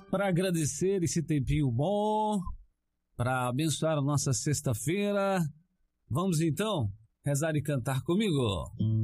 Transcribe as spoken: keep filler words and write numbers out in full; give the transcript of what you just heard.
para agradecer esse tempinho bom, para abençoar a nossa sexta-feira. Vamos então rezar e cantar comigo.